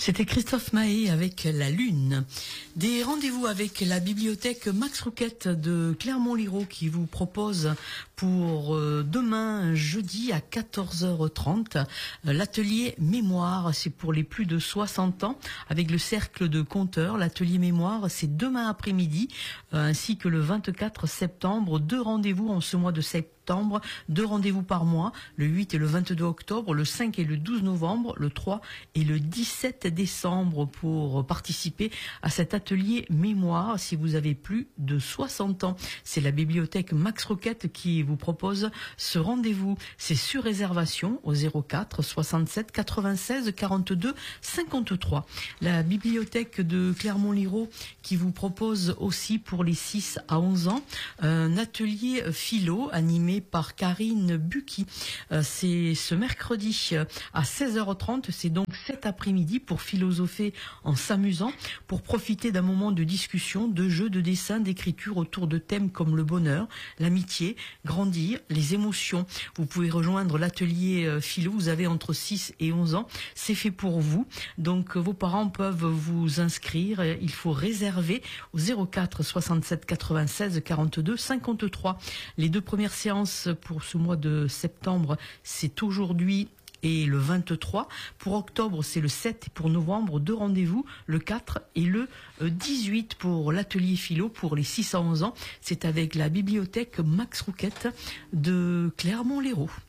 C'était Christophe Mahé avec La Lune. Des rendez-vous avec la bibliothèque Max Rouquette de Clermont-Lérault qui vous propose pour demain, jeudi à 14h30, l'atelier mémoire. C'est pour les plus de 60 ans avec le cercle de conteurs. L'atelier mémoire, c'est demain après-midi, ainsi que le 24 septembre. 2 rendez-vous en ce mois de septembre, 2 rendez-vous par mois, le 8 et le 22 octobre, le 5 et le 12 novembre, le 3 et le 17 décembre pour participer à cet atelier mémoire si vous avez plus de 60 ans. C'est la bibliothèque Max Rouquette qui vous propose ce rendez-vous. C'est sur réservation au 04 67 96 42 53. La bibliothèque de Clermont-Lérault qui vous propose aussi pour les 6 à 11 ans un atelier philo animé par Karine Bucky. C'est ce mercredi à 16h30, c'est donc cet après-midi pour philosopher en s'amusant, pour profiter d'un moment de discussion, de jeu, de dessin, d'écriture autour de thèmes comme le bonheur, l'amitié, grandir, les émotions. Vous pouvez rejoindre l'atelier philo, vous avez entre 6 et 11 ans, c'est fait pour vous. Donc vos parents peuvent vous inscrire, il faut réserver au 04 67 96 42 53. Les 2 premières séances pour ce mois de septembre, c'est aujourd'hui et le 23. Pour octobre, c'est le 7 et pour novembre, 2 rendez-vous, le 4 et le 18 pour l'atelier philo pour les 6 à 11 ans. C'est avec la bibliothèque Max Rouquette de Clermont-Lérault.